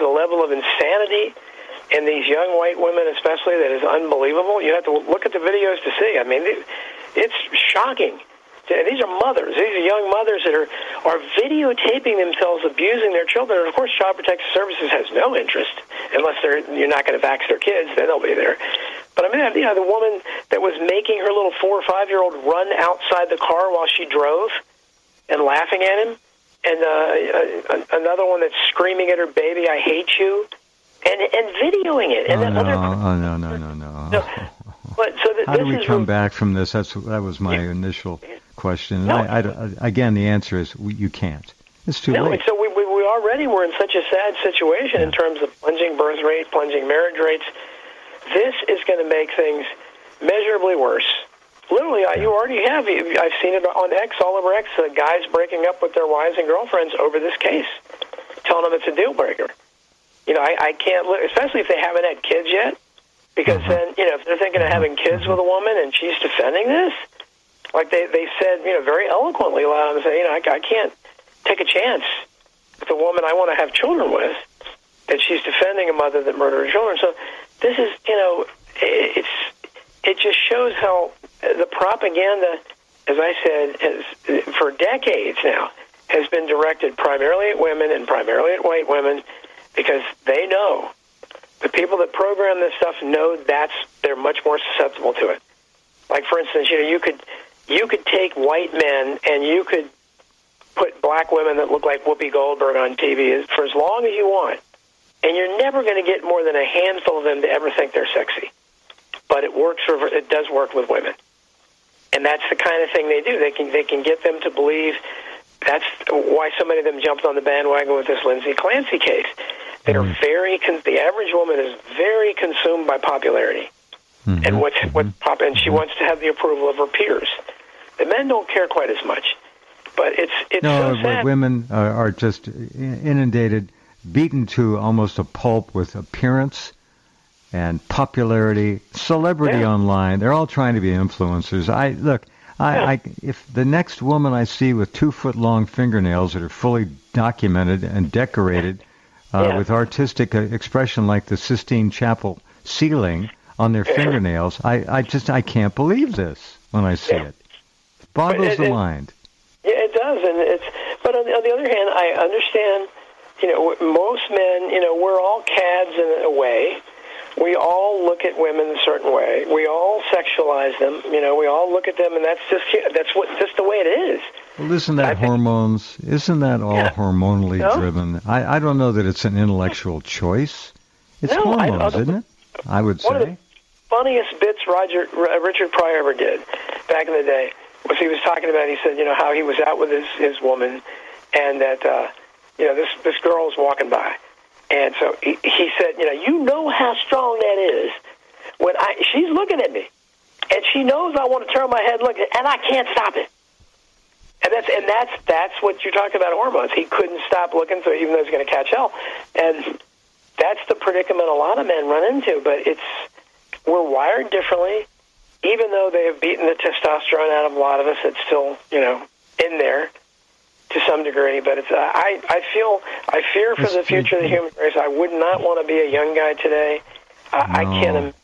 a level of insanity in these young white women especially that is unbelievable. You have to look at the videos to see. I mean, it's shocking. These are mothers. These are young mothers that are videotaping themselves abusing their children. And, of course, Child Protective Services has no interest unless you're not going to vax their kids. Then they'll be there. But, I mean, the woman that was making her little 4 or 5-year-old run outside the car while she drove and laughing at him, and another one that's screaming at her baby, "I hate you," and videoing it. And No. But so how do we come back from this? That was my initial question. No. Again, the answer is you can't. It's too late. So we already were in such a sad situation in terms of plunging birth rate, plunging marriage rates. This is going to make things measurably worse. Literally, you already have. I've seen it on X, all over X, guys breaking up with their wives and girlfriends over this case, telling them it's a deal breaker. I can't, especially if they haven't had kids yet, because then, if they're thinking of having kids with a woman and she's defending this, like they said, very eloquently, a lot of them say, I can't take a chance with a woman I want to have children with, that she's defending a mother that murdered her children. So this is, it just shows how the propaganda, as I said, has for decades now, has been directed primarily at women and primarily at white women, because they know, the people that program this stuff know they're much more susceptible to it. Like, for instance, you could take white men and you could put black women that look like Whoopi Goldberg on TV for as long as you want, and you're never going to get more than a handful of them to ever think they're sexy. But it does work with women, and that's the kind of thing they do. They can get them to believe. That's why so many of them jumped on the bandwagon with this Lindsay Clancy case. They are the average woman is very consumed by popularity, and and she wants to have the approval of her peers. The men don't care quite as much, but it's so sad. Women are just inundated, beaten to almost a pulp with appearance and popularity, celebrity online. They're all trying to be influencers. If the next woman I see with 2-foot-long fingernails that are fully documented and decorated with artistic expression like the Sistine Chapel ceiling on their fingernails, I can't believe this when I see it. It boggles the mind. Yeah, it does, but on the other hand, I understand. Most men, we're all cads in a way. We all look at women a certain way. We all sexualize them. We all look at them, and that's just the way it is. Well, isn't that hormones? Isn't that all hormonally driven? I don't know that it's an intellectual choice. It's hormones, isn't it? I would say. One of the funniest bits Richard Pryor ever did back in the day was he was talking about. He said, how he was out with his woman, and that this girl was walking by. And so he said, you know how strong that is when she's looking at me, and she knows I want to turn my head, look, and I can't stop it. And that's what you're talking about, hormones. He couldn't stop looking, so even though he's going to catch hell, and that's the predicament a lot of men run into. But we're wired differently, even though they have beaten the testosterone out of a lot of us. It's still in there to some degree, but I fear for the future of the human race. I would not want to be a young guy today. I can't.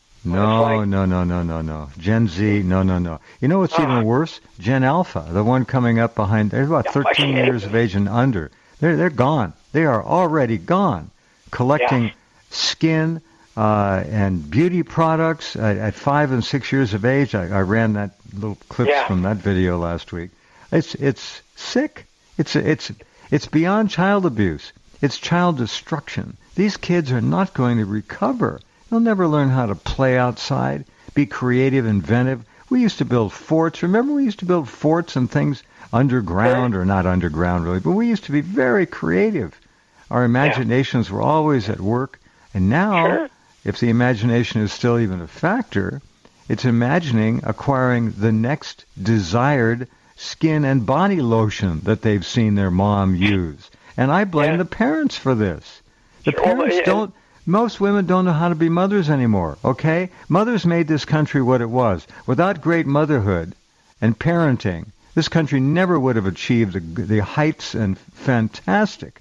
No. Gen Z, no. You know what's even worse? Gen Alpha, the one coming up behind. They're about 13 years of age and under. They're gone. They are already gone, collecting skin and beauty products at 5 and 6 years of age. I ran that little clips from that video last week. It's sick. It's beyond child abuse. It's child destruction. These kids are not going to recover. They'll never learn how to play outside, be creative, inventive. We used to build forts. Remember, we used to build forts and things underground, or not underground really, but we used to be very creative. Our imaginations were always at work. And now, if the imagination is still even a factor, it's imagining acquiring the next desired skin and body lotion that they've seen their mom use. And I blame the parents for this. The parents don't. Most women don't know how to be mothers anymore, okay? Mothers made this country what it was. Without great motherhood and parenting, this country never would have achieved the heights and fantastic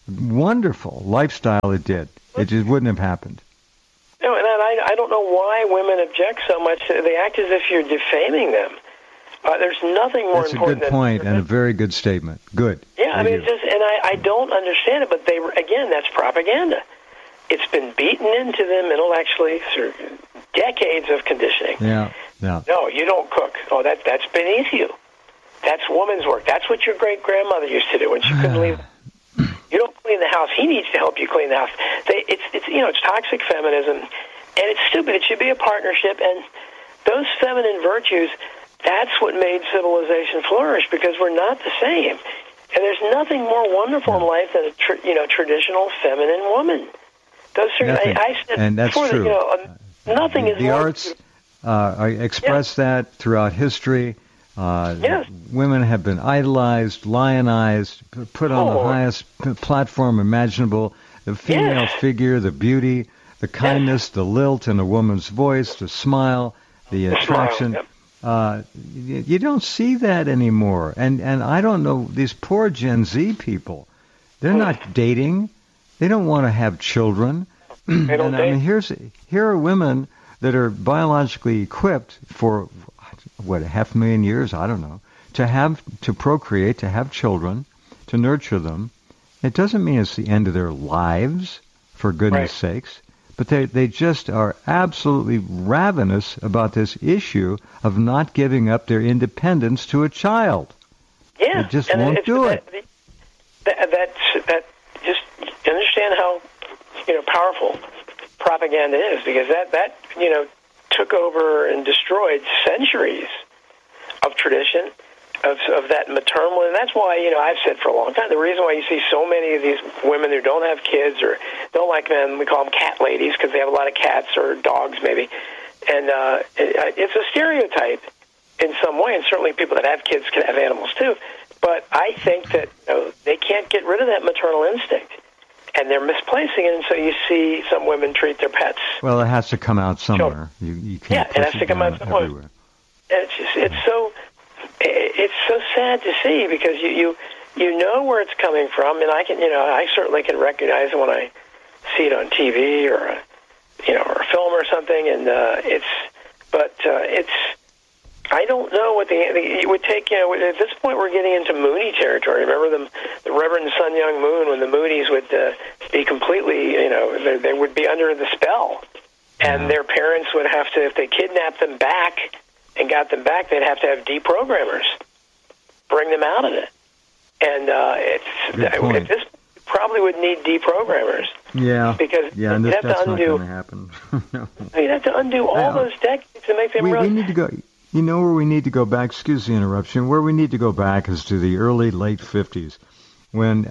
wonderful lifestyle it did. It just wouldn't have happened. No, and I don't know why women object so much. They act as if you're defaming them. There's nothing more That's important. That's a good point and a very good statement. Good. Yeah, I mean, I don't understand it, but again, that's propaganda. It's been beaten into them intellectually through decades of conditioning. Yeah. No, you don't cook. Oh, that's beneath you. That's woman's work. That's what your great-grandmother used to do when she couldn't leave. You don't clean the house. He needs to help you clean the house. It's toxic feminism, and it's stupid. It should be a partnership, and those feminine virtues, that's what made civilization flourish, because we're not the same. And there's nothing more wonderful in life than a traditional feminine woman. Those are, I said and that's before true. Nothing is the more arts express that throughout history. Women have been idolized, lionized, put on the highest platform imaginable. The female figure, the beauty, the kindness, the lilt in a woman's voice, the smile, the attraction. You don't see that anymore. And I don't know, these poor Gen Z people, they're not dating. They don't want to have children. They don't date. I mean, here are women that are biologically equipped for, 500,000 years, I don't know, to procreate, to have children, to nurture them. It doesn't mean it's the end of their lives, for goodness sakes, but they just are absolutely ravenous about this issue of not giving up their independence to a child. Yeah. They just won't do it. That just understand how powerful propaganda is, because that took over and destroyed centuries of tradition, of that maternal, and that's why I've said for a long time, the reason why you see so many of these women who don't have kids or don't like men, we call them cat ladies because they have a lot of cats or dogs maybe, and it's a stereotype in some way, and certainly people that have kids can have animals too, but I think that they can't get rid of that maternal instinct. And they're misplacing it, and so you see some women treat their pets. Well, it has to come out somewhere. You can't push it has to come out somewhere. Everywhere. And it's so sad to see, because you know where it's coming from, and I certainly can recognize it when I see it on TV or or a film or something, and I don't know what it would take. At this point, we're getting into Mooney territory. Remember the Reverend Sun Myung Moon, when the Moonies would be completely, they would be under the spell, and their parents would have to, if they kidnapped them back and got them back, they'd have to have deprogrammers bring them out of it. And at this probably would need deprogrammers. Yeah. Because and you'd have that's to undo. Not going to happen. No. You'd have to undo all those decades to make them we need to go. You know where we need to go back? Excuse the interruption. Where we need to go back is to the late 50s, when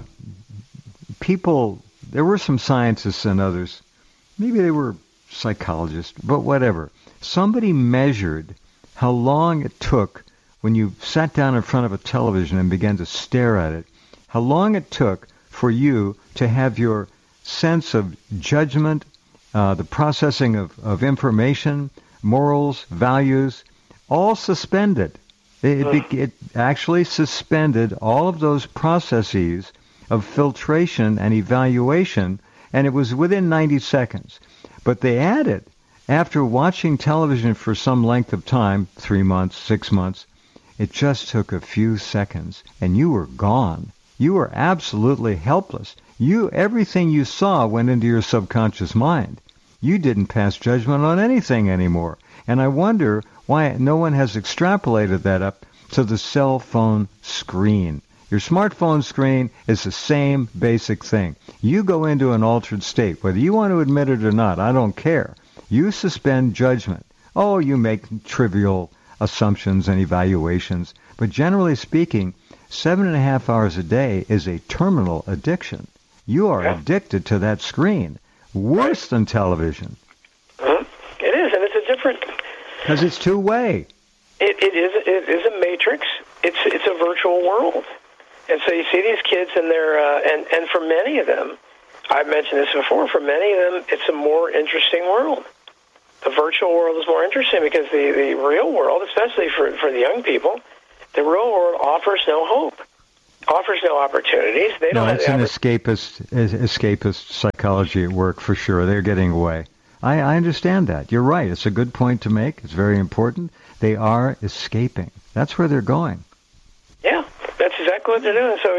there were some scientists and others, maybe they were psychologists, but whatever. Somebody measured how long it took when you sat down in front of a television and began to stare at it, how long it took for you to have your sense of judgment, the processing of information, morals, values, all suspended. It actually suspended all of those processes of filtration and evaluation, and it was within 90 seconds. But they added, after watching television for some length of time, 3 months, 6 months, it just took a few seconds, and you were gone. You were absolutely helpless. Everything you saw went into your subconscious mind. You didn't pass judgment on anything anymore. And I wonder why no one has extrapolated that up to the cell phone screen. Your smartphone screen is the same basic thing. You go into an altered state, whether you want to admit it or not, I don't care. You suspend judgment. Oh, you make trivial assumptions and evaluations. But generally speaking, 7.5 hours a day is a terminal addiction. You are addicted to that screen. Worse than television. It is, and it's a different... Because it's two-way. It is a matrix. It's a virtual world. And so you see these kids, and they're and for many of them, I've mentioned this before, for many of them, it's a more interesting world. The virtual world is more interesting because the real world, especially for the young people, the real world offers no hope. offers no opportunities. They No, don't it's have an escapist psychology at work for sure. They're getting away. I understand that. You're right. It's a good point to make. It's very important. They are escaping. That's where they're going. Yeah, that's exactly what they're doing. So,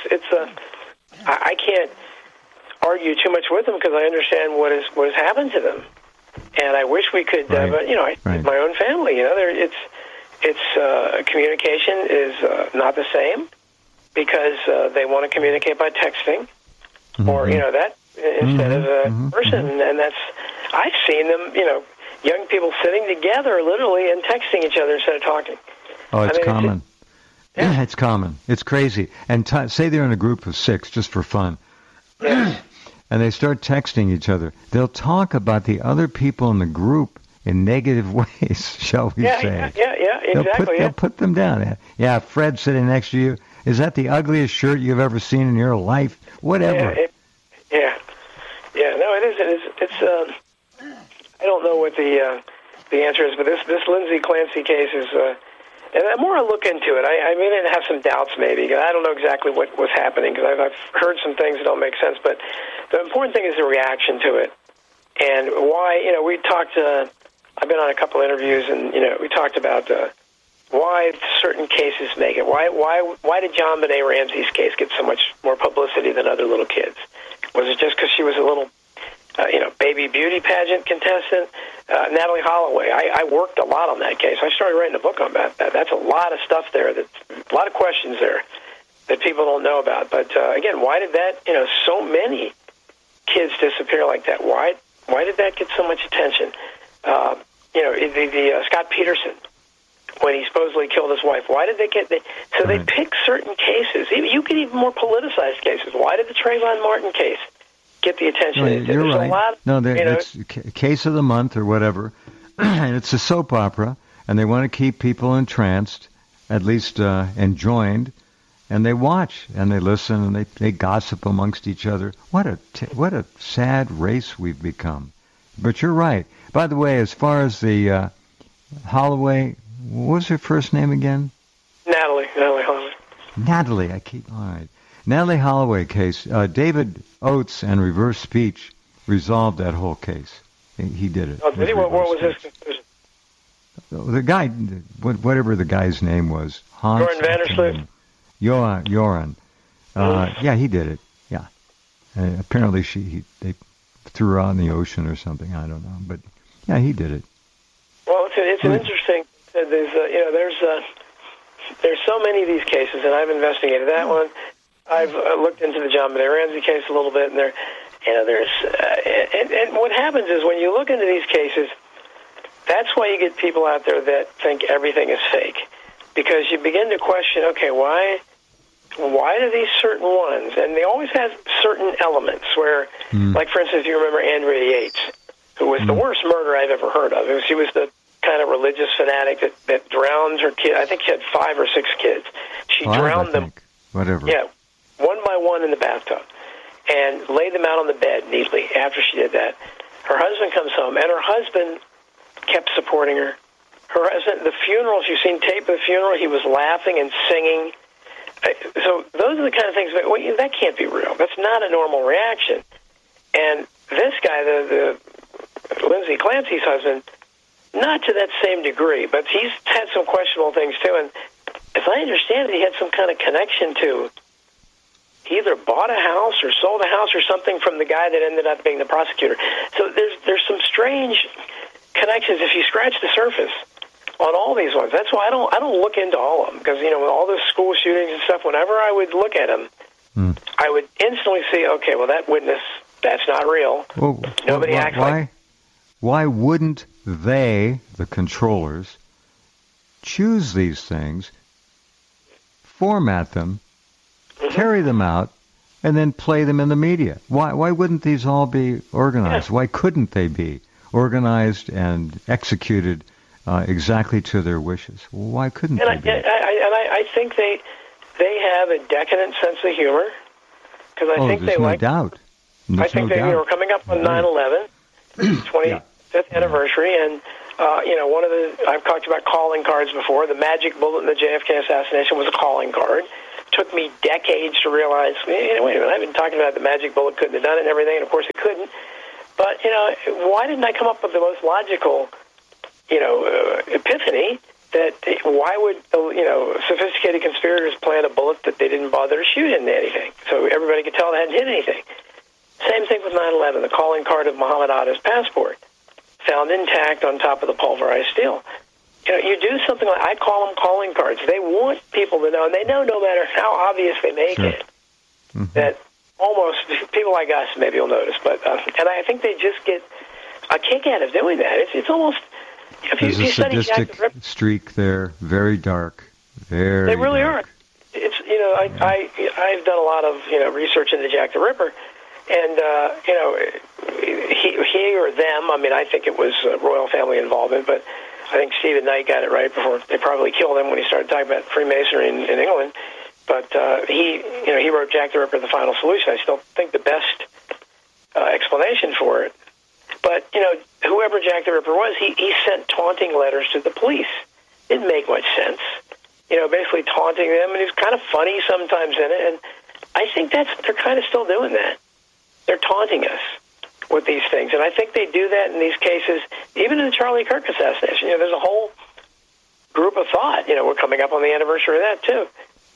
I can't argue too much with them because I understand what has happened to them, and I wish we could. Right. But my own family. Communication is not the same because they want to communicate by texting, or that instead of a person, and that's I've seen them. Young people sitting together literally and texting each other instead of talking. Oh, it's common. Yeah. It's common. It's crazy. And say they're in a group of 6 just for fun. Yeah. And they start texting each other. They'll talk about the other people in the group in negative ways, shall we say. Yeah, exactly. They'll put them down. Yeah, Fred sitting next to you. Is that the ugliest shirt you've ever seen in your life? Whatever. No, it isn't. It's I don't know what the answer is, but this Lindsay Clancy case is... And the more I look into it, I mean, I have some doubts maybe. I don't know exactly what was happening because I've heard some things that don't make sense. But the important thing is the reaction to it and why. We talked. I've been on a couple interviews, and we talked about why certain cases make it. Why did John Benet Ramsey's case get so much more publicity than other little kids? Was it just because she was a little baby beauty pageant contestant? Natalie Holloway. I worked a lot on that case. I started writing a book on that. That's a lot of stuff there. That's a lot of questions there that people don't know about. But again, why did that? So many kids disappear like that. Why did that get so much attention? The Scott Peterson, when he supposedly killed his wife. Why did they get? So they pick certain cases. You could even more politicized cases. Why did the Trayvon Martin case get the attention? No, you're right. It's a case of the month or whatever, and it's a soap opera, and they want to keep people entranced, at least enjoined, and they watch and they listen and they gossip amongst each other. What a sad race we've become. But you're right. By the way, as far as the Holloway, what was her first name again? Natalie Holloway. Natalie, all right. Natalie Holloway case, David Oates and Reverse Speech resolved that whole case. He did it. Oh, did he? What was his conclusion? The guy, whatever the guy's name was, Hans. Joran Vandersloot. Joran. Yeah, he did it. Yeah. Apparently they threw her out in the ocean or something. I don't know, but yeah, he did it. Well, it's an interesting. There's so many of these cases, and I've investigated that one. I've looked into the John Benet Ramsey case a little bit, and there's and what happens is when you look into these cases, that's why you get people out there that think everything is fake, because you begin to question, okay, why do these certain ones, and they always have certain elements where, like for instance, you remember Andrea Yates, who was the worst murderer I've ever heard of. She was the kind of religious fanatic that drowned her kid. I think she had 5 or 6 kids. She drowned them. Whatever. Yeah. One by one in the bathtub, and laid them out on the bed neatly. After she did that, her husband comes home, and her husband kept supporting her. Her husband, the funeral, you've seen tape of the funeral, he was laughing and singing. So those are the kind of things that can't be real. That's not a normal reaction. And this guy, the Lindsay Clancy's husband, not to that same degree, but he's had some questionable things too. And as I understand it, he had some kind of connection to. He either bought a house or sold a house or something from the guy that ended up being the prosecutor. So there's some strange connections if you scratch the surface on all these ones. That's why I don't look into all of them, because with all those school shootings and stuff, whenever I would look at them, I would instantly see, okay, well, that witness, that's not real. Well, Nobody acts like. Why wouldn't they, the controllers, choose these things, format them, carry them out, and then play them in the media? Why wouldn't these all be organized? Why couldn't they be organized and executed exactly to their wishes? Why couldn't they be? I think they have a decadent sense of humor, because I think they like. Doubt. I think they were coming up on 9/11, 25th anniversary, and one of the I've talked about calling cards before. The magic bullet in the JFK assassination was a calling card. took me decades to realize, wait a minute, I've been talking about the magic bullet couldn't have done it and everything, and of course it couldn't. But, why didn't I come up with the most logical, epiphany that why would, sophisticated conspirators plant a bullet that they didn't bother to shoot into anything? So everybody could tell it hadn't hit anything. Same thing with 9/11, the calling card of Muhammad Atta's passport, found intact on top of the pulverized steel. You do something like, I call them calling cards. They want people to know, and they know no matter how obvious they make it, that almost people like us maybe will notice. But and I think they just get a kick out of doing that. It's almost, if There's you a study Jack sadistic the Ripper, streak there, very dark, very they really dark. are. It's I've done a lot of research into Jack the Ripper, and he or them. I mean, I think it was royal family involvement, but I think Stephen Knight got it right before they probably killed him when he started talking about Freemasonry in England. But he wrote Jack the Ripper: The Final Solution. I still think the best explanation for it. But whoever Jack the Ripper was, he sent taunting letters to the police. Didn't make much sense. Basically taunting them, and he's kind of funny sometimes in it. And I think they're kind of still doing that. They're taunting us with these things, and I think they do that in these cases. Even in the Charlie Kirk assassination, there's a whole group of thought. We're coming up on the anniversary of that too.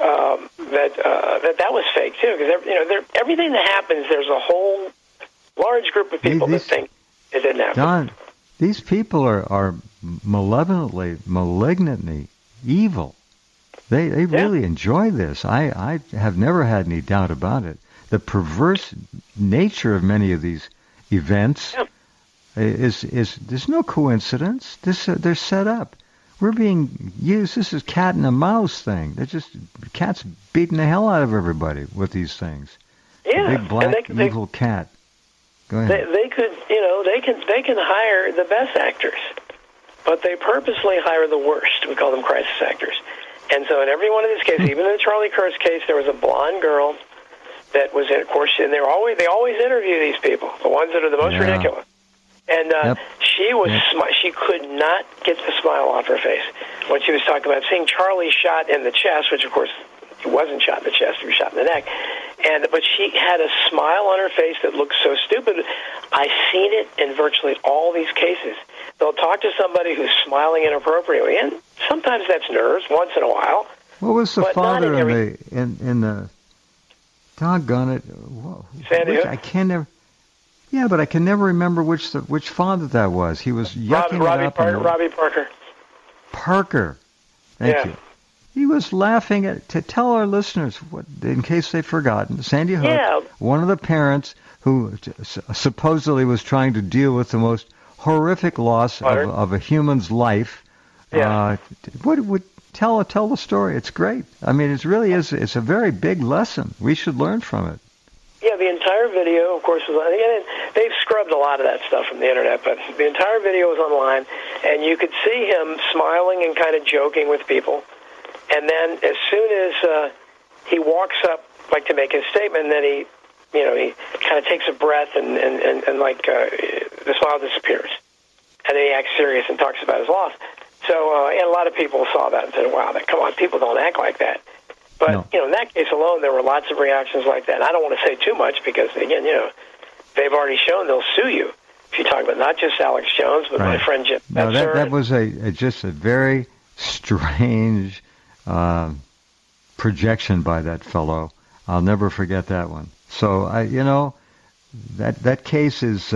That was fake too, because everything that happens, there's a whole large group of people that think it didn't happen. Don, these people are malignantly evil. They really enjoy this. I have never had any doubt about it. The perverse nature of many of these events is there's no coincidence. They're set up. We're being used. This is cat and a mouse thing. They're just cats beating the hell out of everybody with these things. Yeah, the big black evil cat. Go ahead. They could, they can hire the best actors, but they purposely hire the worst. We call them crisis actors. And so in every one of these cases, even in the Charlie Kirk's case, there was a blonde girl that was, of course, and they always interview these people, the ones that are the most ridiculous. And she was she could not get the smile off her face when she was talking about seeing Charlie shot in the chest, which of course he wasn't shot in the chest; he was shot in the neck. But she had a smile on her face that looked so stupid. I've seen it in virtually all these cases. They'll talk to somebody who's smiling inappropriately, and sometimes that's nerves. Once in a while. What was the father in the? Doggone it! Sandy Hook? I can never. Yeah, but I can never remember which father that was. He was yucking it up. Robbie Parker. Parker. Thank you. He was laughing to tell our listeners, in case they've forgotten, Sandy Hook, one of the parents who supposedly was trying to deal with the most horrific loss of a human's life. Yeah. Tell the story. It's great. I mean, it really is. It's a very big lesson. We should learn from it. Yeah, the entire video, of course, was on. And they've scrubbed a lot of that stuff from the internet, but the entire video was online, and you could see him smiling and kind of joking with people. And then, as soon as he walks up, like to make his statement, then he kind of takes a breath, and the smile disappears, and then he acts serious and talks about his loss. So, and a lot of people saw that and said, "Wow, come on, people don't act like that." But, in that case alone, there were lots of reactions like that. And I don't want to say too much because, again, they've already shown they'll sue you if you talk about not just Alex Jones, but my friend Jim Spencer. No, that was just a very strange projection by that fellow. I'll never forget that one. So, that case is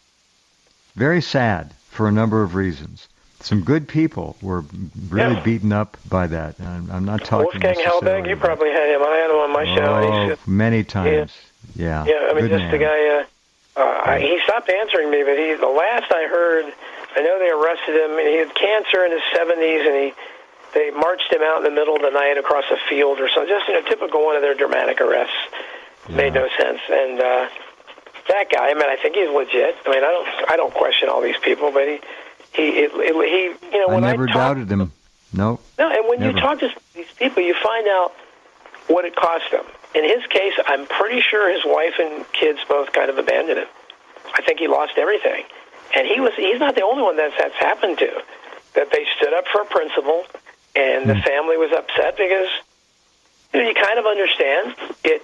very sad for a number of reasons. Some good people were really beaten up by that. And I'm not talking Wolfgang Hellberg, you probably had him. I had him on my show. Many times. Yeah. Yeah, I mean, just the guy, he stopped answering me, but the last I heard, I know they arrested him, and he had cancer in his 70s, and they marched him out in the middle of the night across a field or something. Just a typical one of their dramatic arrests. Made no sense. And that guy, I mean, I think he's legit. I mean, I don't question all these people, but he when I never doubted him. No, and when you talk to these people, you find out what it cost them. In his case, I'm pretty sure his wife and kids both kind of abandoned him. I think he lost everything. And he's not the only one that's happened to. That they stood up for a principle, and the family was upset because you kind of understand it.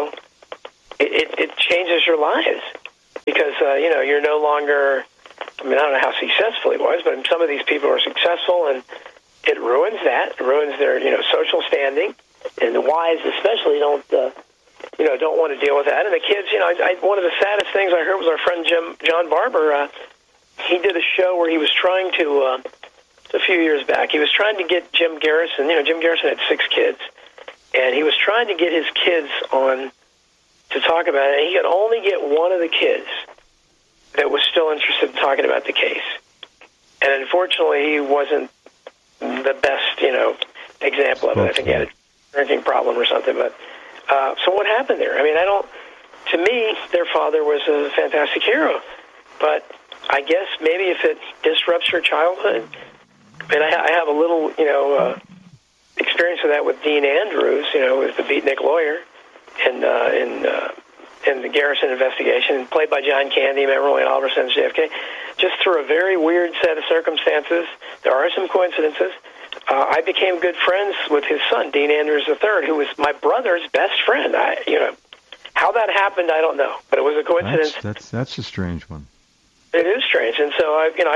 It changes your lives because you're no longer. I mean, I don't know how successful he was, but some of these people are successful, and it ruins that. It ruins their social standing, and the wives especially don't want to deal with that. And the kids, one of the saddest things I heard was our friend John Barber. He did a show where he was trying to. A few years back, he was trying to get Jim Garrison. Jim Garrison had 6 kids, and he was trying to get his kids on to talk about it. And he could only get one of the kids that was still interested in talking about the case. And unfortunately, he wasn't the best, example of it. I think he had a drinking problem or something. But so what happened there? I mean, to me, their father was a fantastic hero. But I guess maybe if it disrupts your childhood. And I have a little, experience with that with Dean Andrews, who's the beatnik lawyer in the Garrison investigation, played by John Candy, remember when Oliver sends JFK. Just through a very weird set of circumstances, there are some coincidences. I became good friends with his son, Dean Andrews III, who was my brother's best friend. How that happened, I don't know, but it was a coincidence. That's a strange one. It is strange, and so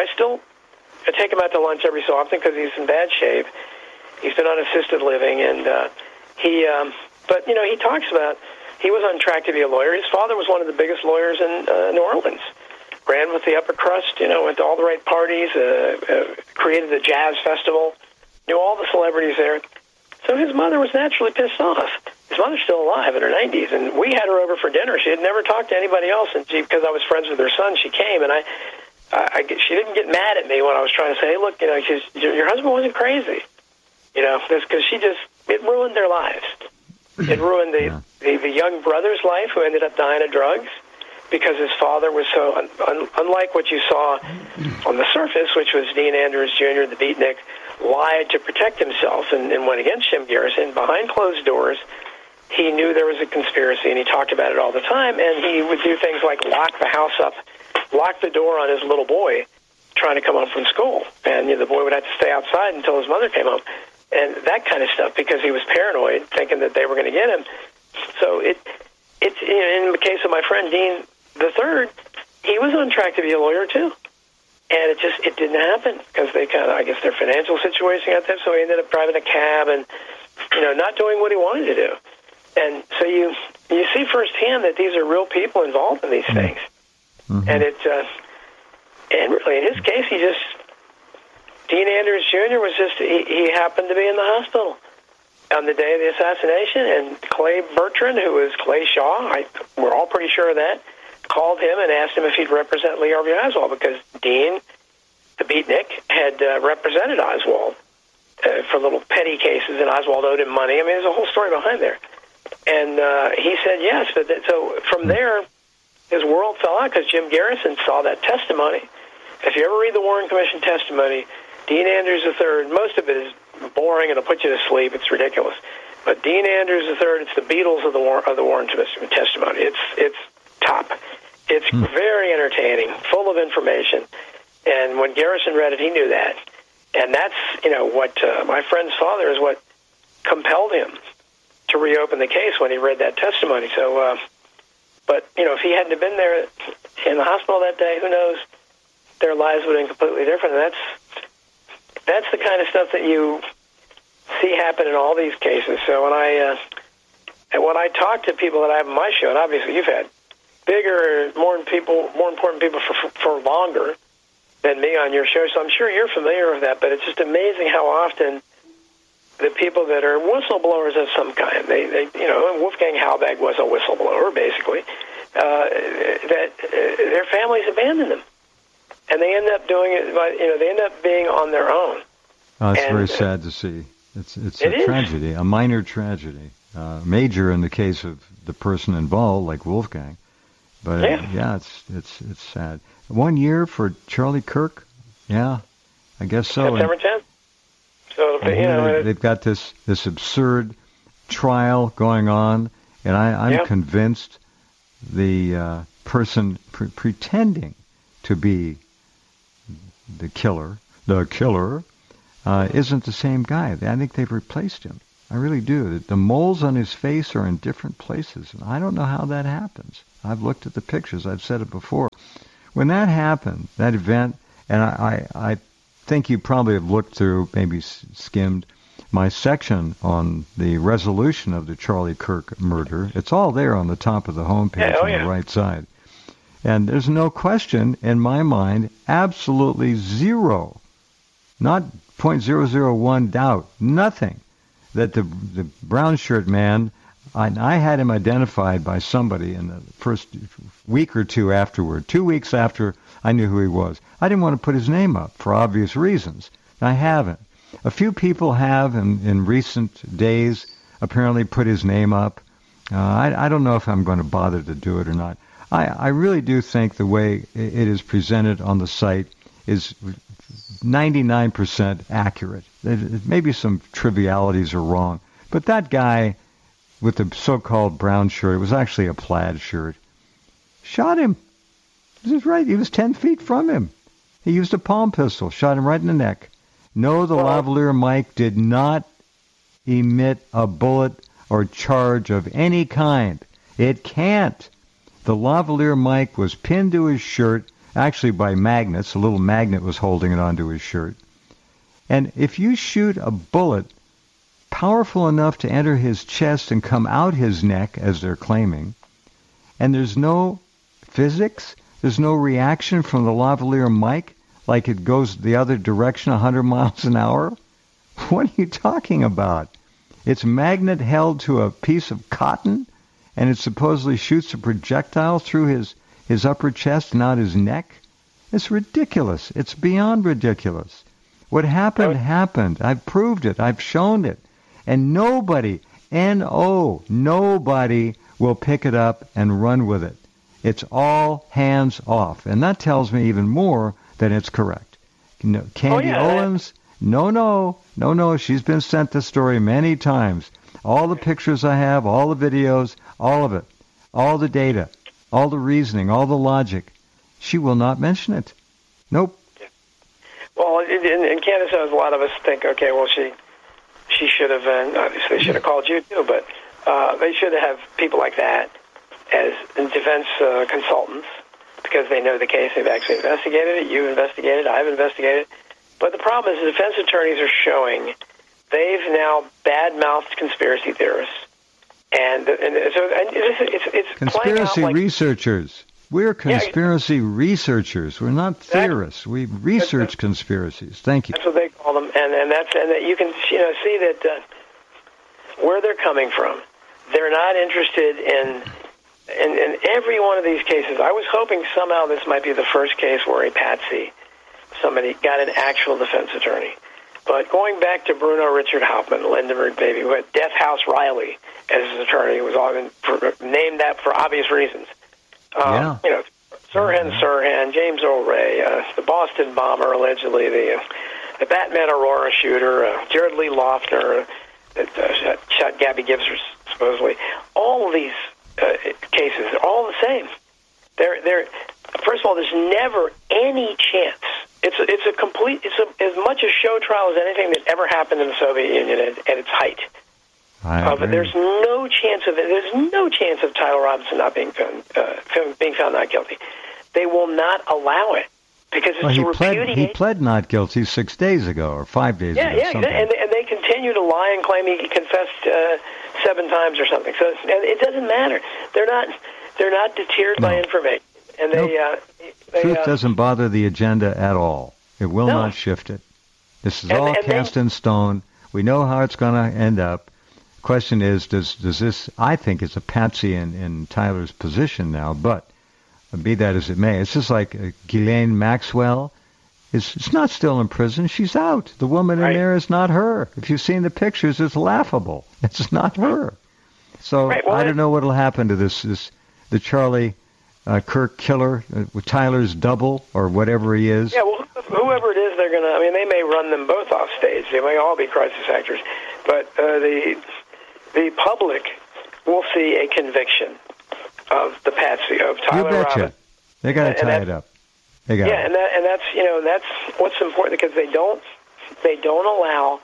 I take him out to lunch every so often because he's in bad shape. He's been on assisted living, and he talks about he was on track to be a lawyer. His father was one of the biggest lawyers in New Orleans. Ran with the upper crust, went to all the right parties, created the jazz festival, knew all the celebrities there. So his mother was naturally pissed off. His mother's still alive in her 90s, and we had her over for dinner. She had never talked to anybody else, and because I was friends with her son, she came, and she didn't get mad at me when I was trying to say, hey, look, your husband wasn't crazy. Because it ruined their lives. It ruined the young brother's life, who ended up dying of drugs because his father was so, unlike what you saw on the surface, which was Dean Andrews Jr., the beatnik, lied to protect himself and went against Jim Garrison. Behind closed doors, he knew there was a conspiracy, and he talked about it all the time, and he would do things like lock the house up, lock the door on his little boy trying to come home from school. And the boy would have to stay outside until his mother came home. And that kind of stuff, because he was paranoid, thinking that they were going to get him. So it's in the case of my friend Dean III, he was on track to be a lawyer too. And it didn't happen because they I guess their financial situation got them. So he ended up driving a cab and, not doing what he wanted to do. And so you see firsthand that these are real people involved in these things. Mm-hmm. And and really in his case, Dean Andrews Jr. was he happened to be in the hospital on the day of the assassination, and Clay Bertrand, who was Clay Shaw, we're all pretty sure of that, called him and asked him if he'd represent Lee Harvey Oswald, because Dean, the beatnik, had represented Oswald for little petty cases, and Oswald owed him money. I mean, there's a whole story behind there. And he said yes. So from there, his world fell out because Jim Garrison saw that testimony. If you ever read the Warren Commission testimony, Dean Andrews III, most of it is boring and it'll put you to sleep. It's ridiculous. But Dean Andrews III, it's the Beatles of the Warren Commission testimony. It's top. It's very entertaining, full of information. And when Garrison read it, he knew that. And that's, what my friend's father is what compelled him to reopen the case when he read that testimony. So, but, if he hadn't have been there in the hospital that day, who knows? Their lives would have been completely different. And that's the kind of stuff that you see happen in all these cases. So when I talk to people that I have on my show, and obviously you've had bigger, more important people for longer than me on your show, so I'm sure you're familiar with that. But it's just amazing how often the people that are whistleblowers of some kind, they Wolfgang Halbach was a whistleblower, basically, that their families abandon them. And they end up doing it, they end up being on their own. It's very sad to see. It's a tragedy, a minor tragedy. Major in the case of the person involved, like Wolfgang. But it's sad. 1 year for Charlie Kirk? Yeah, I guess so. September 10th. So they've got this absurd trial going on, and I'm convinced the person pretending to be the killer isn't the same guy. I think they've replaced him. I really do. The moles on his face are in different places, and I don't know how that happens. I've looked at the pictures. I've said it before. When that happened, that event, and I think you probably have looked through, maybe skimmed my section on the resolution of the Charlie Kirk murder. It's all there on the top of the homepage on the right side. And there's no question in my mind, absolutely zero, not 0.001 doubt, nothing, that the brown shirt man, I had him identified by somebody in the first week or two afterward. 2 weeks after I knew who he was. I didn't want to put his name up for obvious reasons. I haven't. A few people have in recent days apparently put his name up. I don't know if I'm going to bother to do it or not. I really do think the way it is presented on the site is 99% accurate. Maybe some trivialities are wrong. But that guy with the so-called brown shirt, it was actually a plaid shirt, shot him. This is right. He was 10 feet from him. He used a palm pistol, shot him right in the neck. No, the lavalier mic did not emit a bullet or charge of any kind. It can't. The lavalier mic was pinned to his shirt, actually by magnets. A little magnet was holding it onto his shirt. And if you shoot a bullet powerful enough to enter his chest and come out his neck, as they're claiming, and there's no physics, there's no reaction from the lavalier mic, like it goes the other direction 100 miles an hour? What are you talking about? It's magnet held to a piece of cotton, and it supposedly shoots a projectile through his upper chest and out his neck? It's ridiculous. It's beyond ridiculous. What happened, happened. I've proved it. I've shown it. And nobody, nobody will pick it up and run with it. It's all hands off. And that tells me even more that it's correct. Candy Owens, no. She's been sent the story many times. All the pictures I have, all the videos, all of it, all the data, all the reasoning, all the logic. She will not mention it. Nope. Yeah. Well, in Candace, a lot of us think, okay, well, she should have, obviously should have called you too, but they should have people like that as defense consultants, because they know the case. They've actually investigated it. You've investigated it. I've investigated it. But the problem is the defense attorneys are showing they've now bad-mouthed conspiracy theorists. And so it's conspiracy like researchers. We're conspiracy researchers. We're not theorists. We research conspiracies. Thank you. That's what they call them. And you can see that where they're coming from. They're not interested in every one of these cases. I was hoping somehow this might be the first case where a patsy, somebody got an actual defense attorney. But going back to Bruno Richard Hauptmann, Lindenberg baby, who had Death House Riley as his attorney, who was named that for obvious reasons. Sirhan, James Earl Ray, the Boston bomber, allegedly, the Batman Aurora shooter, Jared Lee Loughner, that shot Gabby Gibbs, supposedly. All of these cases are all the same. They're first of all, there's never any chance. It's as much a show trial as anything that ever happened in the Soviet Union at its height. But there's no chance of it. There's no chance of Tyler Robinson not being found not guilty. They will not allow it because it's repudiated. He pled not guilty 6 days ago or 5 days ago. Yeah, and they continue to lie and claim he confessed 7 times or something. So it doesn't matter. They're not deterred by information, and truth doesn't bother the agenda at all. It will not shift it. This is all cast in stone. We know how it's going to end up. Question is, does this? I think it's a patsy in Tyler's position now, but be that as it may, it's just like Ghislaine Maxwell. It's not still in prison. She's out. The woman in there is not her. If you've seen the pictures, it's laughable. It's not her. So I don't know what will happen to the Charlie Kirk killer, Tyler's double or whatever he is. Yeah, well, whoever it is, they're gonna. I mean, they may run them both off stage. They may all be crisis actors, but the public will see a conviction of the patsy of Tyler Robinson. They got to tie it up. And that's what's important, because they don't allow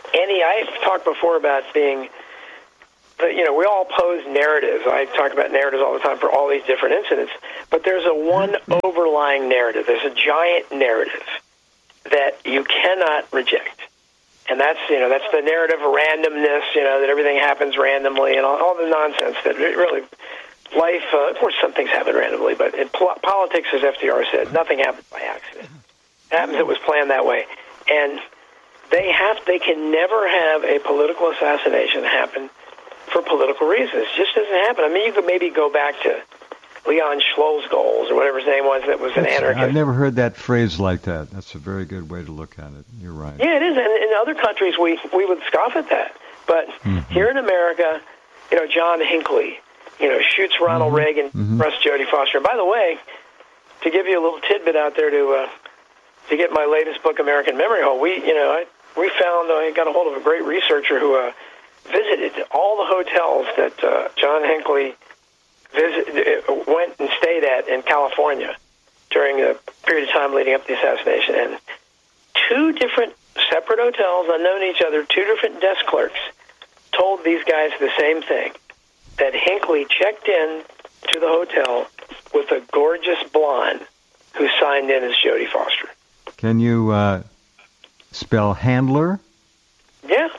I've talked before about being, we all pose narratives. I talk about narratives all the time for all these different incidents, but there's one overlying narrative. There's a giant narrative that you cannot reject. And that's the narrative of randomness, that everything happens randomly and all the nonsense that really, life, of course some things happen randomly, but in politics, as FDR said, nothing happens by accident. It happens, it was planned that way. And they can never have a political assassination happen for political reasons. It just doesn't happen. I mean, you could maybe go back to Leon Schlossgold or whatever his name was, that was an anarchist. I've never heard that phrase like that. That's a very good way to look at it. You're right. Yeah, it is. And in other countries, we would scoff at that. But here in America, John Hinckley, shoots Ronald Reagan, arrests Jodie Foster. And by the way, to give you a little tidbit out there to get my latest book, American Memory Hole, I got a hold of a great researcher who visited all the hotels that John Hinckley went and stayed at in California during a period of time leading up to the assassination. And two different separate hotels, unknown to each other, two different desk clerks told these guys the same thing, that Hinckley checked in to the hotel with a gorgeous blonde who signed in as Jodie Foster. Can you spell Handler? Yeah,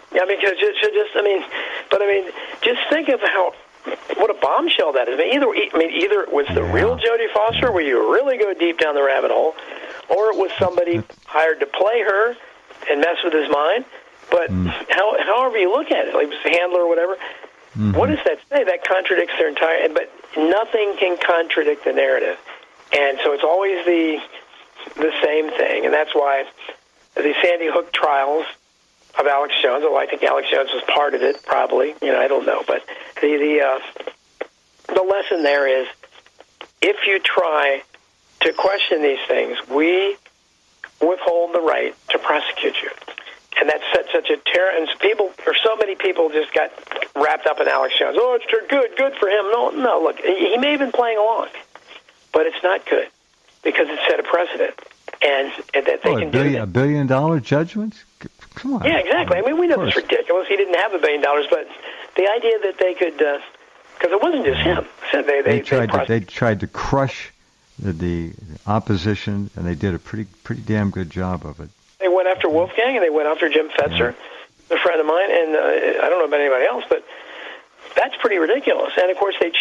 just think of what a bombshell that is. Either it was the real Jodie Foster, where you really go deep down the rabbit hole, or it was somebody hired to play her and mess with his mind. But however you look at it, like it was a handler or whatever, what does that say? That contradicts their entire. But nothing can contradict the narrative, and so it's always the same thing, and that's why the Sandy Hook trials of Alex Jones, although I think Alex Jones was part of it, probably. I don't know. But the lesson there is, if you try to question these things, we withhold the right to prosecute you. And that's such a terror. And so many people just got wrapped up in Alex Jones. Oh, it's good for him. No, look, he may have been playing along, but it's not good because it set a precedent. And that they can do $1 billion judgments? Come on. Yeah, exactly. I mean, we know it's ridiculous. He didn't have $1 billion, but the idea that they could, because it wasn't just him. So they tried to crush the opposition, and they did a pretty damn good job of it. They went after Wolfgang, and they went after Jim Fetzer, a friend of mine, and I don't know about anybody else, but that's pretty ridiculous. And of course, they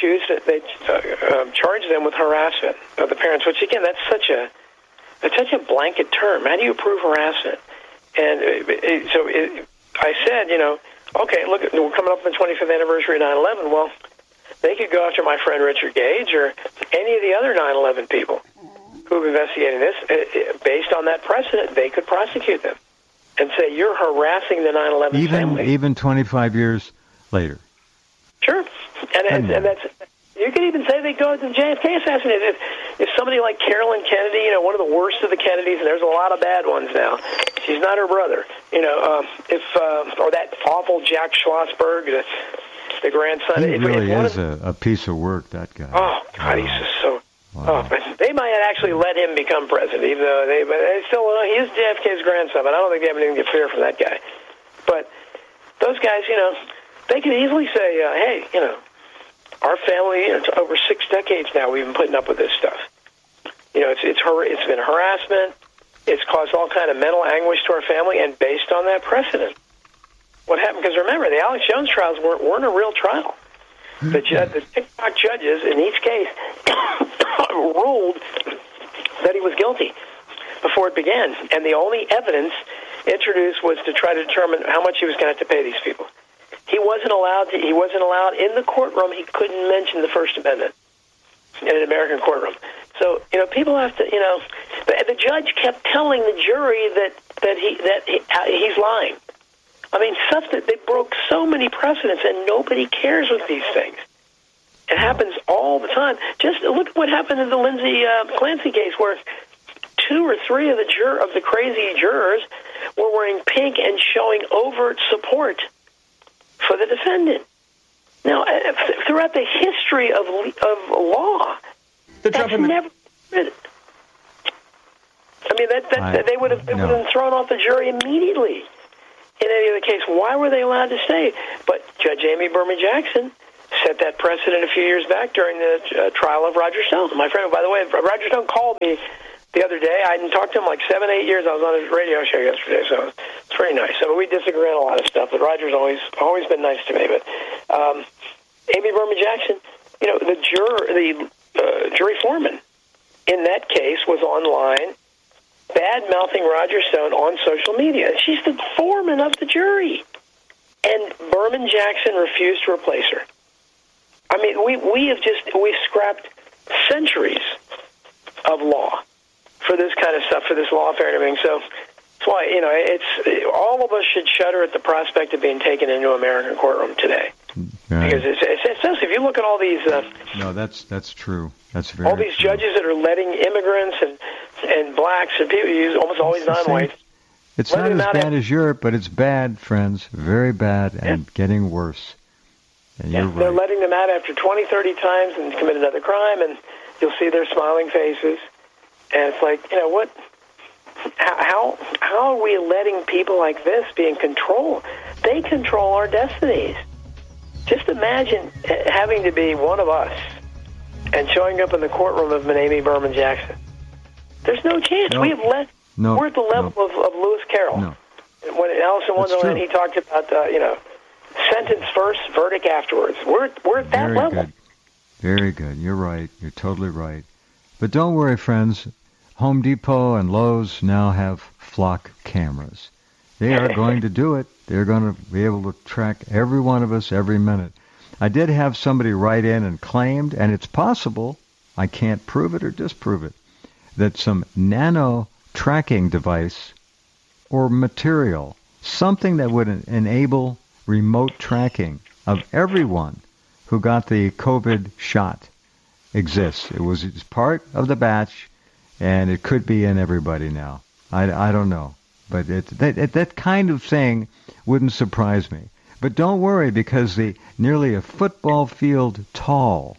charge them with harassment of the parents, which again, that's such a blanket term. How do you prove harassment? And I said, okay, look, we're coming up on the 25th anniversary of 9/11. Well, they could go after my friend Richard Gage or any of the other 9/11 people who have investigated this. Based on that precedent, they could prosecute them and say, you're harassing the 9/11 family. Even 25 years later. Sure. And that's... You could even say they go to the JFK assassination. If somebody like Carolyn Kennedy, one of the worst of the Kennedys, and there's a lot of bad ones now. She's not her brother. Or that awful Jack Schlossberg, the grandson. He really is a piece of work, that guy. Oh, God, he's just so... Wow. Oh, they might actually let him become president, even though they still... he is JFK's grandson, but I don't think they have anything to fear from that guy. But those guys, they can easily say, hey, our family, it's over 6 decades now we've been putting up with this stuff. It's been harassment. It's caused all kind of mental anguish to our family, and based on that precedent, what happened? Because remember, the Alex Jones trials weren't a real trial. The TikTok judges in each case ruled that he was guilty before it began, and the only evidence introduced was to try to determine how much he was going to have to pay these people. He wasn't allowed in the courtroom. He couldn't mention the First Amendment in an American courtroom. So people have to the judge kept telling the jury that he's lying. I mean, stuff that they broke so many precedents, and nobody cares with these things. It happens all the time. Just look at what happened in the Lindsay Clancy case, where 2 or 3 of the crazy jurors were wearing pink and showing overt support for the defendant. Now, throughout the history of law, that's never. I mean, they would have been thrown off the jury immediately. in any other case, why were they allowed to stay? But Judge Amy Berman Jackson set that precedent a few years back during the trial of Roger Stone. My friend, by the way, Roger Stone called me the other day. I hadn't talked to him like 7-8 years. I was on his radio show yesterday, so it's pretty nice. So we disagree on a lot of stuff, but Roger's always been nice to me. But Amy Berman Jackson, the jury foreman in that case was online bad-mouthing Roger Stone on social media. She's the foreman of the jury. And Berman Jackson refused to replace her. I mean, we've scrapped centuries of law for this kind of stuff, for this lawfare and everything. So that's why, it's all of us should shudder at the prospect of being taken into an American courtroom today. Right. Because it's if you look at all these... no, that's true. That's very all these true. judges that are letting immigrants and blacks and people, almost always non-whites... It's not as bad as Europe, but it's bad, friends. Very bad and getting worse. And you're right. They're letting them out after 20, 30 times and commit another crime, and you'll see their smiling faces. And it's like, what? How are we letting people like this be in control? They control our destinies. Just imagine having to be one of us and showing up in the courtroom of Amy Berman Jackson. There's no chance. No. We have less. No. We're at the level of Lewis Carroll. No. When Alice in Wonderland, he talked about, sentence first, verdict afterwards. We're at that level. Good. Very good. You're right. You're totally right. But don't worry, friends. Home Depot and Lowe's now have flock cameras. They are going to do it. They're going to be able to track every one of us every minute. I did have somebody write in and claimed, and it's possible, I can't prove it or disprove it, that some nano tracking device or material, something that would enable remote tracking of everyone who got the COVID shot exists. It's part of the batch, and it could be in everybody now. I don't know. But that kind of thing wouldn't surprise me. But don't worry, because nearly a football field tall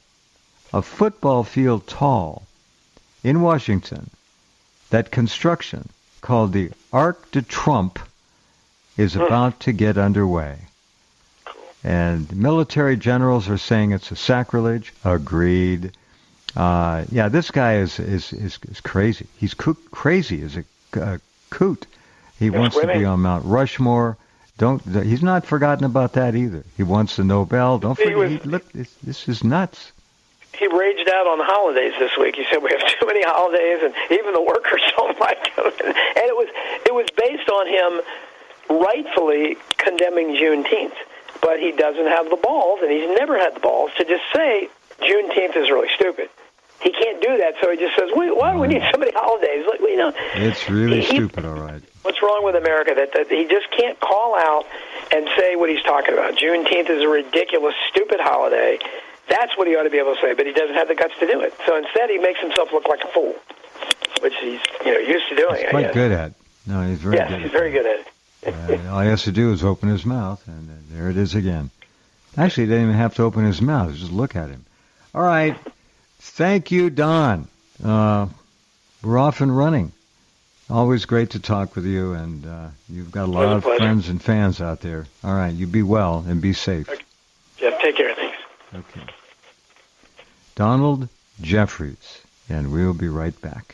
in Washington, that construction called the Arc de Trump is about to get underway. And military generals are saying it's a sacrilege. Agreed. This guy is crazy. He's crazy as a coot. He wants to be on Mount Rushmore. He's not forgotten about that either. He wants the Nobel. Don't forget. Look, this is nuts. He raged out on the holidays this week. He said we have too many holidays, and even the workers don't like them. And it was based on him rightfully condemning Juneteenth. But he doesn't have the balls, and he's never had the balls to just say Juneteenth is really stupid. He can't do that, so he just says, why do we need so many holidays? Like, it's really stupid, all right. What's wrong with America? That he just can't call out and say what he's talking about. Juneteenth is a ridiculous, stupid holiday. That's what he ought to be able to say, but he doesn't have the guts to do it. So instead, he makes himself look like a fool, which he's used to doing. He's quite good at. No, he's very good. Yes, he's very good at it. All he has to do is open his mouth, and there it is again. Actually, he didn't even have to open his mouth. Just look at him. All right. Thank you, Don. We're off and running. Always great to talk with you, and you've got a lot of friends and fans out there. All right. You be well and be safe. Okay. Jeff, take care. Thanks. Okay. Donald Jeffries, and we'll be right back.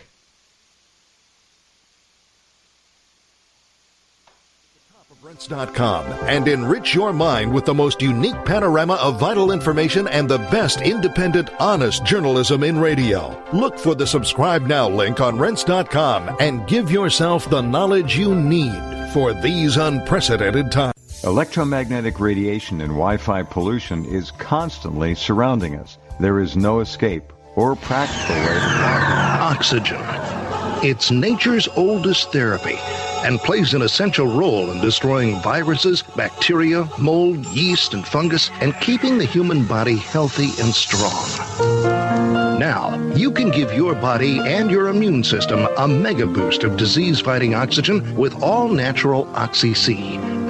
Rense.com and enrich your mind with the most unique panorama of vital information and the best independent, honest journalism in radio. Look for the subscribe now link on Rense.com and give yourself the knowledge you need for these unprecedented times. Electromagnetic radiation and Wi-Fi pollution is constantly surrounding us. There is no escape or practical way to fight it. Oxygen. It's nature's oldest therapy and plays an essential role in destroying viruses, bacteria, mold, yeast, and fungus, and keeping the human body healthy and strong. Now, you can give your body and your immune system a mega boost of disease-fighting oxygen with all-natural Oxy-C.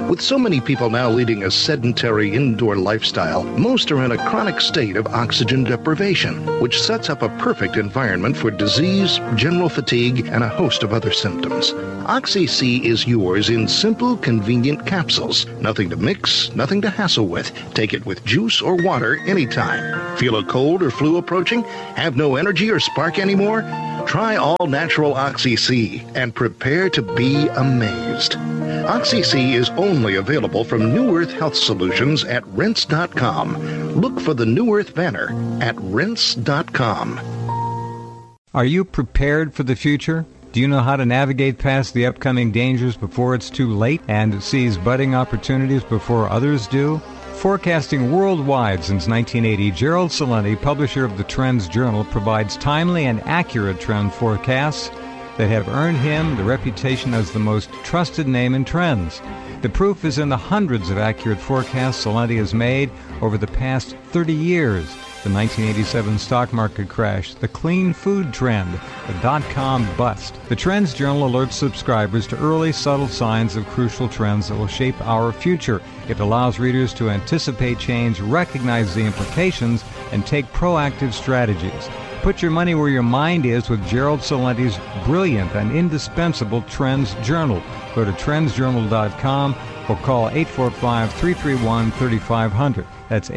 With so many people now leading a sedentary indoor lifestyle, most are in a chronic state of oxygen deprivation, which sets up a perfect environment for disease, general fatigue, and a host of other symptoms. Oxy-C is yours in simple, convenient capsules. Nothing to mix, nothing to hassle with. Take it with juice or water anytime. Feel a cold or flu approaching? Have no energy or spark anymore? Try all-natural Oxy-C and prepare to be amazed. Oxy-C is only available from New Earth Health Solutions at Rense.com. Look for the New Earth banner at Rense.com. Are you prepared for the future? Do you know how to navigate past the upcoming dangers before it's too late and seize budding opportunities before others do? Forecasting worldwide since 1980, Gerald Celente, publisher of the Trends Journal, provides timely and accurate trend forecasts that have earned him the reputation as the most trusted name in trends. The proof is in the hundreds of accurate forecasts Celente has made over the past 30 years. The 1987 stock market crash, the clean food trend, the dot-com bust. The Trends Journal alerts subscribers to early, subtle signs of crucial trends that will shape our future. It allows readers to anticipate change, recognize the implications, and take proactive strategies. Put your money where your mind is with Gerald Celente's brilliant and indispensable Trends Journal. Go to trendsjournal.com or call 845-331-3500. That's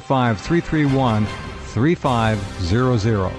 845-331-3500.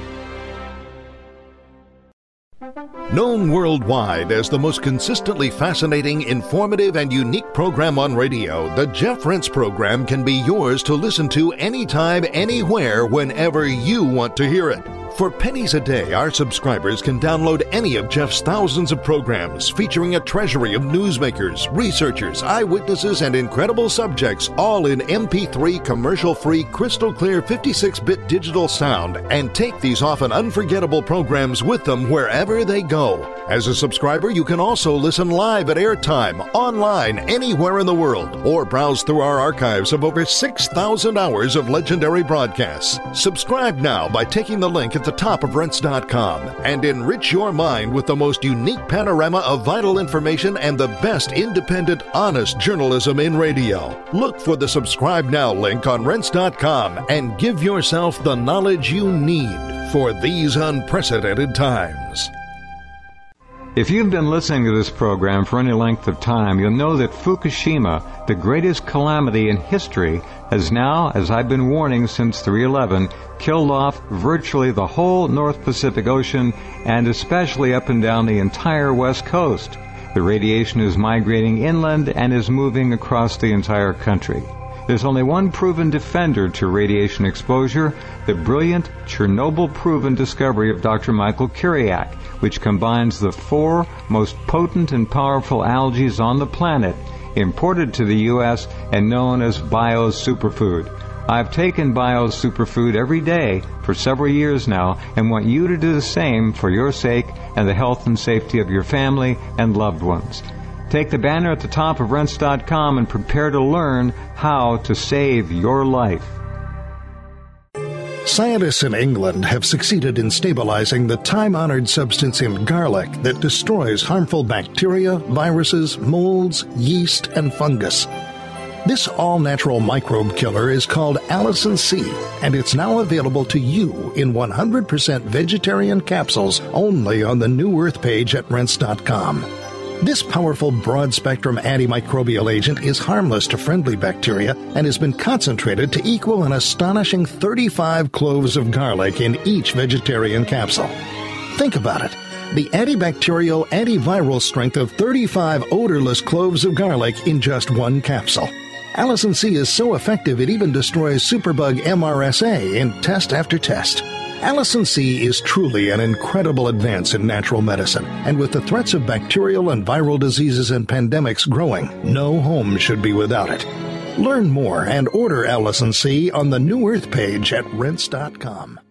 Known worldwide as the most consistently fascinating, informative, and unique program on radio, the Jeff Rense Program can be yours to listen to anytime, anywhere, whenever you want to hear it. For pennies a day, our subscribers can download any of Jeff's thousands of programs featuring a treasury of newsmakers, researchers, eyewitnesses, and incredible subjects, all in MP3 commercial-free, crystal-clear 56-bit digital sound, and take these often unforgettable programs with them wherever they go. As a subscriber, you can also listen live at airtime, online, anywhere in the world, or browse through our archives of over 6,000 hours of legendary broadcasts. Subscribe now by taking the link at the top of Rense.com and enrich your mind with the most unique panorama of vital information and the best independent, honest journalism in radio. Look for the Subscribe Now link on Rense.com and give yourself the knowledge you need for these unprecedented times. If you've been listening to this program for any length of time, you'll know that Fukushima, the greatest calamity in history, has now, as I've been warning since 3/11, killed off virtually the whole North Pacific Ocean and especially up and down the entire West Coast. The radiation is migrating inland and is moving across the entire country. There's only one proven defender to radiation exposure, the brilliant Chernobyl-proven discovery of Dr. Michael Kiriak, which combines the 4 most potent and powerful algae on the planet, imported to the U.S. and known as bio-superfood. I've taken bio-superfood every day for several years now and want you to do the same for your sake and the health and safety of your family and loved ones. Take the banner at the top of Rense.com and prepare to learn how to save your life. Scientists in England have succeeded in stabilizing the time-honored substance in garlic that destroys harmful bacteria, viruses, molds, yeast, and fungus. This all-natural microbe killer is called Allicin C, and it's now available to you in 100% vegetarian capsules only on the New Earth page at Rense.com. This powerful broad-spectrum antimicrobial agent is harmless to friendly bacteria and has been concentrated to equal an astonishing 35 cloves of garlic in each vegetarian capsule. Think about it. The antibacterial, antiviral strength of 35 odorless cloves of garlic in just one capsule. Allicin C is so effective it even destroys superbug MRSA in test after test. Allicin C is truly an incredible advance in natural medicine, and with the threats of bacterial and viral diseases and pandemics growing, no home should be without it. Learn more and order Allicin C on the New Earth page at Rense.com.